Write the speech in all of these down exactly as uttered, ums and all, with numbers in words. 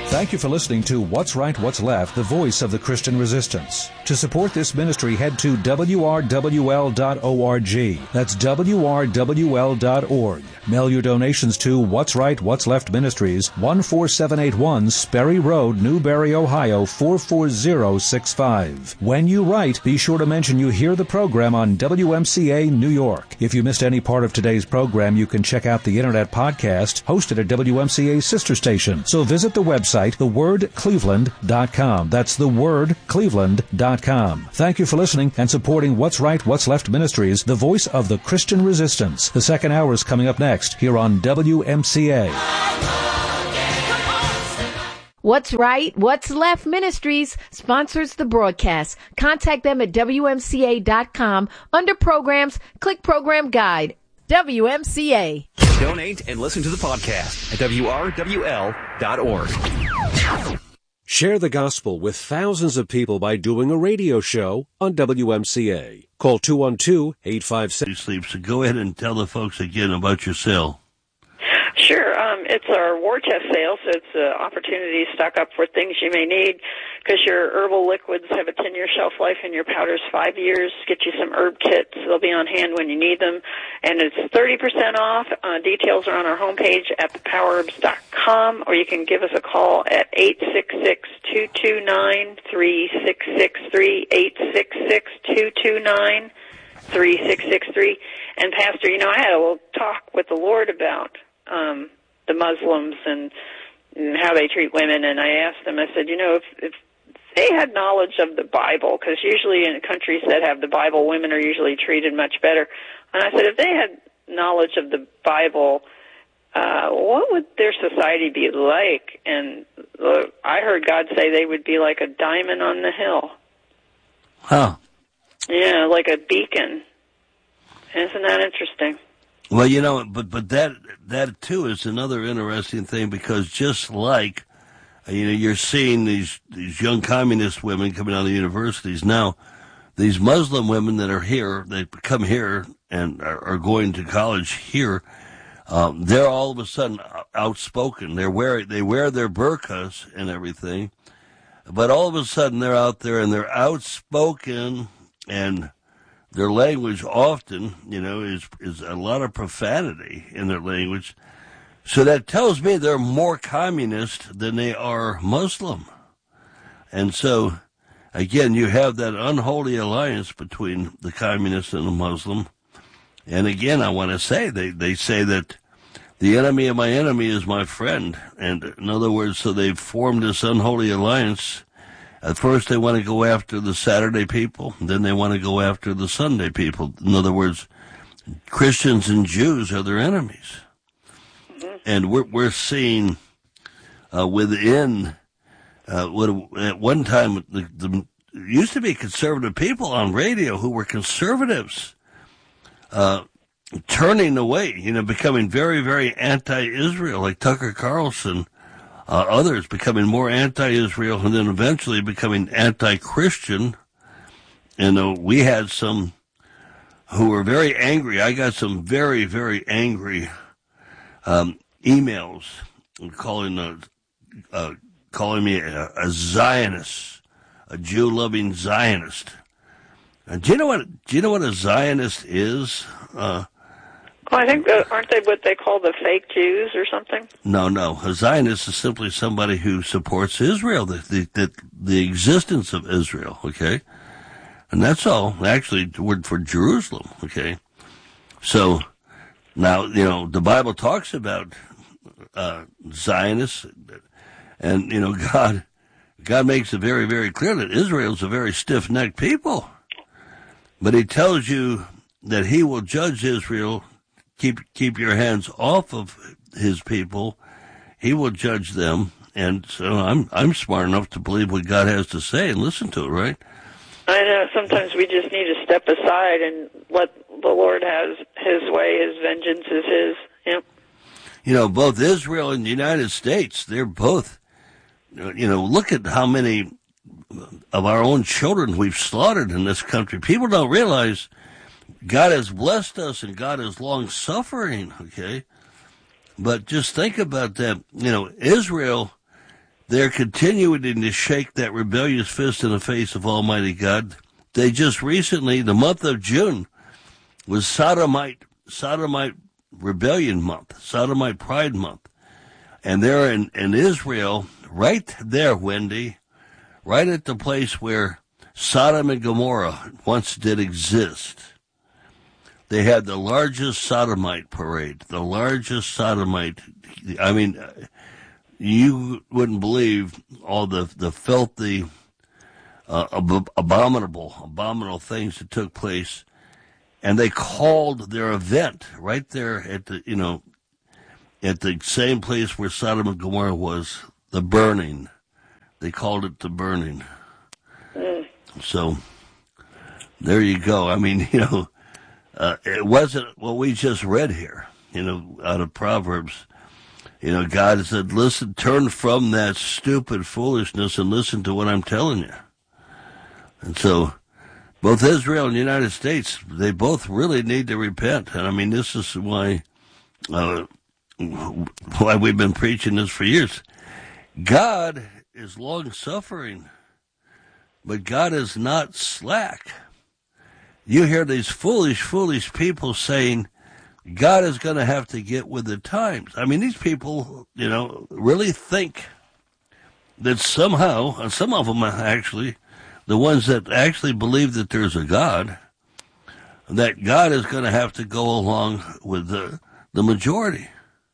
Thank you for listening to What's Right, What's Left, the voice of the Christian resistance. To support this ministry, head to W R W L dot org. That's W R W L dot org. Mail your donations to What's Right, What's Left Ministries, one four seven eight one Sperry Road, Newberry, Ohio, four four zero six five. When you write, be sure to mention you hear the program on W M C A New York. If you missed any part of today's program, you can check out the Internet podcast hosted at W M C A's sister station. So visit the website, the word cleveland dot com. That's the word cleveland dot com. Thank you for listening and supporting What's Right, What's Left Ministries, the voice of the Christian resistance. The second hour is coming up next here on W M C A. What's Right, What's Left Ministries sponsors the broadcast. Contact them at W M C A dot com. Under programs, click program guide. W M C A. Donate and listen to the podcast at W R W L dot org. Share the gospel with thousands of people by doing a radio show on W M C A. Call two one two, eight five seven. Sleep. So go ahead and tell the folks again about your sale. Sure. Um, it's our war chest sale, so it's an opportunity to stock up for things you may need because your herbal liquids have a ten-year shelf life and your powders five years. Get you some herb kits. They'll be on hand when you need them. And it's thirty percent off. Uh, details are on our homepage at the power herbs dot com, or you can give us a call at eight six six, two two nine, three six six three, eight six six, two two nine, three six six three. And, Pastor, you know, I had a little talk with the Lord about Um, the Muslims and, and how they treat women, and I asked them, I said, you know, if, if they had knowledge of the Bible, because usually in countries that have the Bible, women are usually treated much better, and I said, if they had knowledge of the Bible, uh, what would their society be like? And uh, I heard God say they would be like a diamond on the hill. Huh. Yeah, like a beacon. Isn't that interesting? Well, you know, but but that that too is another interesting thing because just like you know, you're seeing these these young communist women coming out of the universities now, these Muslim women that are here, they come here and are, are going to college here. Um, they're all of a sudden outspoken. They're wear they wear their burqas and everything, but all of a sudden they're out there and they're outspoken and. Their language often, you know, is is a lot of profanity in their language. So that tells me they're more communist than they are Muslim. And so, again, you have that unholy alliance between the communist and the Muslim. And again, I want to say, they, they say that the enemy of my enemy is my friend. And in other words, so they've formed this unholy alliance. At first, they want to go after the Saturday people. Then they want to go after the Sunday people. In other words, Christians and Jews are their enemies. Mm-hmm. And we're, we're seeing uh, within, uh, what, at one time, the, the used to be conservative people on radio who were conservatives uh, turning away, you know, becoming very, very anti-Israel, like Tucker Carlson. Uh, others becoming more anti-Israel and then eventually becoming anti-Christian. And uh, we had some who were very angry. I got some very, very angry um, emails calling uh, uh, calling me a, a Zionist, a Jew-loving Zionist. Uh, do you know what? Do you know what a Zionist is? Uh, Well, I think, uh, aren't they what they call the fake Jews or something? No, no. A Zionist is simply somebody who supports Israel, the, the, the, the existence of Israel, okay? And that's all. Actually, the word for Jerusalem, okay? So, now, you know, the Bible talks about uh, Zionists, and, you know, God, God makes it very, very clear that Israel's a very stiff-necked people. But he tells you that he will judge Israel. Keep keep your hands off of his people. He will judge them, and so I'm I'm smart enough to believe what God has to say and listen to it, right? I know. Sometimes we just need to step aside and let the Lord has His way. His vengeance is His. Yep. You know, both Israel and the United States, they're both. You know, look at how many of our own children we've slaughtered in this country. People don't realize. God has blessed us and God is long-suffering, okay? But just think about that. You know, Israel they're continuing to shake that rebellious fist in the face of Almighty God. They just recently, the month of June, was Sodomite, Sodomite Rebellion Month, Sodomite Pride Month. And they're in, in Israel, right there, Wendy, right at the place where Sodom and Gomorrah once did exist. They had the largest Sodomite parade, the largest Sodomite. I mean, you wouldn't believe all the, the filthy, uh, ab- abominable, abominable things that took place. And they called their event right there at the, you know, at the same place where Sodom and Gomorrah was, the burning. They called it the burning. Mm. So there you go. I mean, you know, uh, it wasn't what we just read here, you know, out of Proverbs. You know, God said, listen, turn from that stupid foolishness and listen to what I'm telling you. And so both Israel and the United States, they both really need to repent. And I mean, this is why, uh, why we've been preaching this for years. God is long-suffering, but God is not slack. You hear these foolish, foolish people saying, God is going to have to get with the times. I mean, these people, you know, really think that somehow, and some of them actually, the ones that actually believe that there's a God, that God is going to have to go along with the, the majority.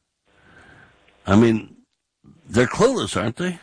I mean, they're clueless, aren't they?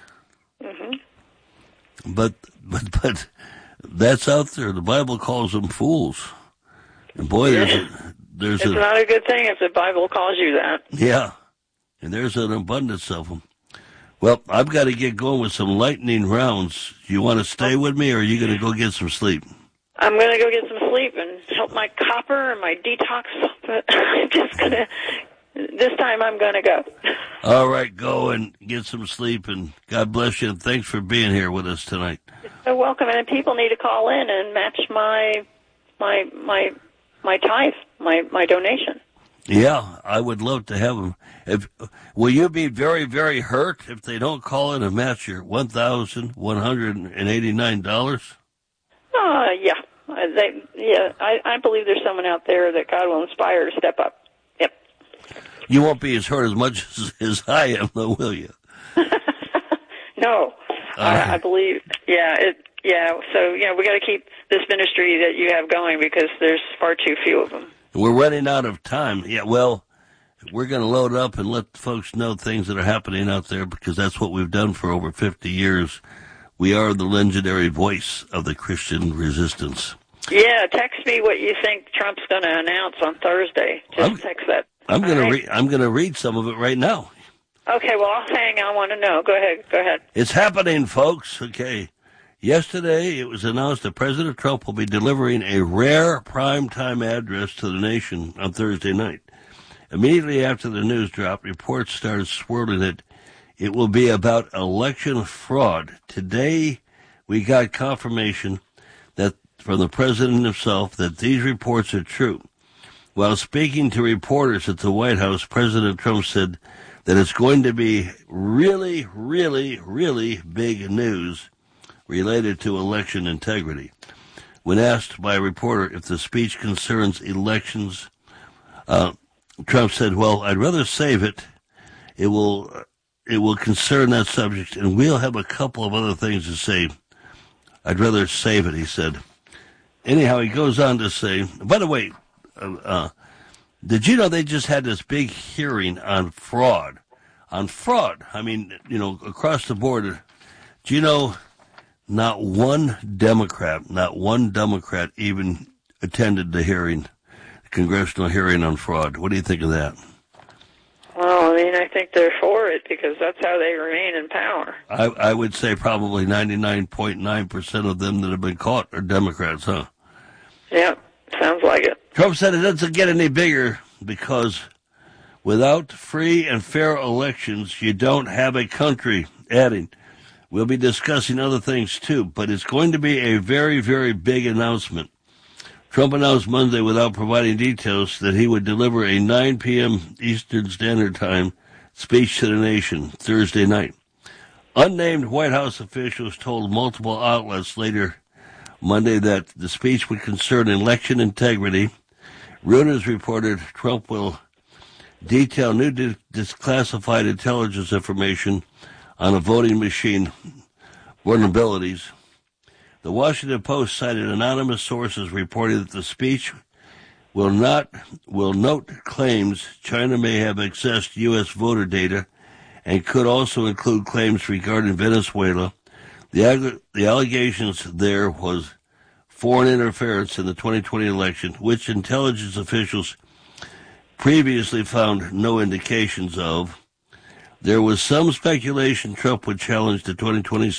Mm-hmm. But, but, but that's out there. The Bible calls them fools. And boy, yeah. there's a, there's it's a, not a good thing if the Bible calls you that. Yeah, and there's an abundance of them. Well, I've got to get going with some lightning rounds. You want to stay with me, or are you going to go get some sleep? I'm going to go get some sleep and help my copper and my detox. But I'm just going to, this time I'm going to go. All right, go and get some sleep, and God bless you, and thanks for being here with us tonight. You're so welcome, and people need to call in and match my my my my tithe, my, my donation. Yeah, I would love to have them. If, will you be very, very hurt if they don't call in and match your one thousand one hundred eighty-nine dollars? Uh, yeah. Uh, they, yeah, I, I believe there's someone out there that God will inspire to step up. Yep. You won't be as hurt as much as, as I am, though, will you? No. Uh, I, I believe, yeah, it, yeah. So, you know, we got to keep this ministry that you have going because there's far too few of them. We're running out of time. Yeah, well, we're going to load up and let folks know things that are happening out there because that's what we've done for over fifty years. We are the legendary voice of the Christian resistance. Yeah, text me what you think Trump's going to announce on Thursday. Just I'm, text that. I'm going right. to read. I'm going to read some of it right now. Okay, well, I'll hang. I want to know. Go ahead. Go ahead. It's happening, folks. Okay. Yesterday, it was announced that President Trump will be delivering a rare primetime address to the nation on Thursday night. Immediately after the news dropped, reports started swirling that it will be about election fraud. Today, we got confirmation that from the president himself that these reports are true. While speaking to reporters at the White House, President Trump said that it's going to be really, really, really big news related to election integrity. When asked by a reporter if the speech concerns elections, uh, Trump said, well, I'd rather save it. It will, it will concern that subject, and we'll have a couple of other things to say. I'd rather save it, he said. Anyhow, he goes on to say, by the way, uh, uh, did you know they just had this big hearing on fraud? On fraud. I mean, you know, across the board. Do you know not one Democrat, not one Democrat even attended the hearing, the congressional hearing on fraud? What do you think of that? Well, I mean, I think they're for it because that's how they remain in power. I, I would say probably ninety-nine point nine percent of them that have been caught are Democrats, huh? Yeah, sounds like it. Trump said it doesn't get any bigger because without free and fair elections, you don't have a country. Adding, we'll be discussing other things too, but it's going to be a very, very big announcement. Trump announced Monday without providing details that he would deliver a nine p.m. Eastern Standard Time speech to the nation Thursday night. Unnamed White House officials told multiple outlets later Monday that the speech would concern election integrity. Reuters reported Trump will detail new de- declassified intelligence information on a voting machine vulnerabilities. The Washington Post cited anonymous sources reporting that the speech will not will note claims China may have accessed U S voter data and could also include claims regarding Venezuela. The, ag- the allegations there was foreign interference in the twenty twenty election, which intelligence officials previously found no indications of. There was some speculation Trump would challenge the twenty twenty